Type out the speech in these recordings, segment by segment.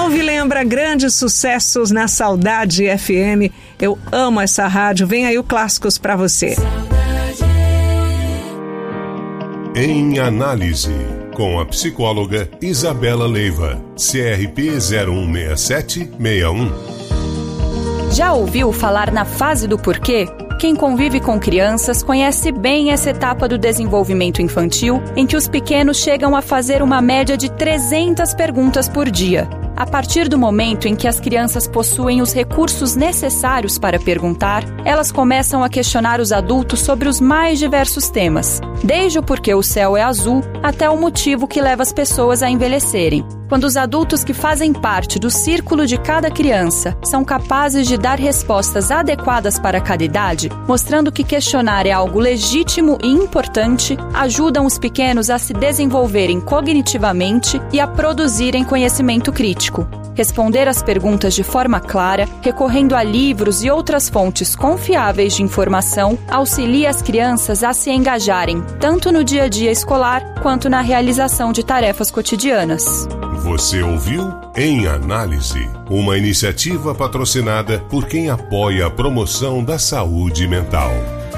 ouve e lembra grandes sucessos na Saudade FM. Eu amo essa rádio. Vem aí o Clássicos para você. Em Análise, com a psicóloga Isabela Leiva, CRP 016761. Já ouviu falar na fase do porquê? Quem convive com crianças conhece bem essa etapa do desenvolvimento infantil, em que os pequenos chegam a fazer uma média de 300 perguntas por dia. A partir do momento em que as crianças possuem os recursos necessários para perguntar, elas começam a questionar os adultos sobre os mais diversos temas, desde o porquê o céu é azul até o motivo que leva as pessoas a envelhecerem. Quando os adultos que fazem parte do círculo de cada criança são capazes de dar respostas adequadas para cada idade, mostrando que questionar é algo legítimo e importante, ajudam os pequenos a se desenvolverem cognitivamente e a produzirem conhecimento crítico. Responder às perguntas de forma clara, recorrendo a livros e outras fontes confiáveis de informação, auxilia as crianças a se engajarem tanto no dia a dia escolar quanto na realização de tarefas cotidianas. Você ouviu Em Análise, uma iniciativa patrocinada por quem apoia a promoção da saúde mental.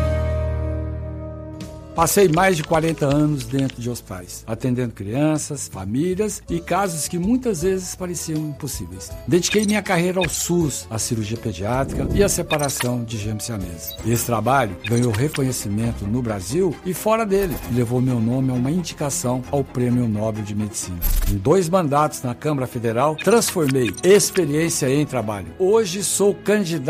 Passei mais de 40 anos dentro de hospitais, atendendo crianças, famílias e casos que muitas vezes pareciam impossíveis. Dediquei minha carreira ao SUS, à cirurgia pediátrica e à separação de gêmeos siameses. Esse trabalho ganhou reconhecimento no Brasil e fora dele, e levou meu nome a uma indicação ao Prêmio Nobel de Medicina. Em 2 mandatos na Câmara Federal, transformei experiência em trabalho. Hoje sou candidato